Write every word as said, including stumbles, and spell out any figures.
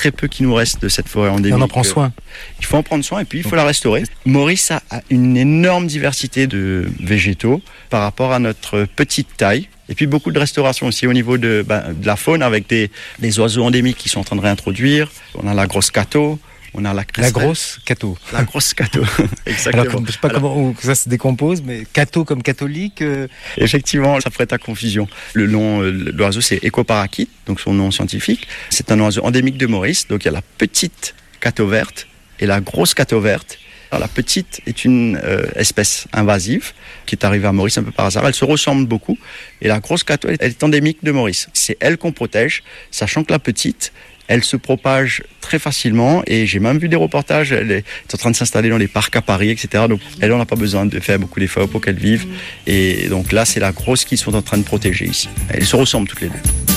très peu qui nous reste de cette forêt endémique. Et on en prend soin. Il faut en prendre soin et puis il faut la restaurer. Maurice a une énorme diversité de végétaux par rapport à notre petite taille. Et puis beaucoup de restauration aussi au niveau de, ben, de la faune avec des, des oiseaux endémiques qui sont en train de réintroduire. On a la grosse cato, on a la crestelle. La grosse cato. La grosse cato, exactement. Alors, je ne sais pas Alors, comment ça se décompose, mais cato comme catholique. Euh... Effectivement, ça ferait à confusion. Le nom de l'oiseau, c'est Echoparaquite, donc son nom scientifique. C'est un oiseau endémique de Maurice. Donc il y a la petite cato verte et la grosse cato verte. Alors, la petite est une euh, espèce invasive qui est arrivée à Maurice un peu par hasard. Elle se ressemble beaucoup. Et la grosse cato, elle est endémique de Maurice. C'est elle qu'on protège, sachant que la petite, elle se propage très facilement. Et j'ai même vu des reportages. Elle est en train de s'installer dans les parcs à Paris, et cetera. Donc, elle, on n'a pas besoin de faire beaucoup d'efforts pour qu'elle vive. Et donc là, c'est la grosse qu'ils sont en train de protéger ici. Elles se ressemblent toutes les deux.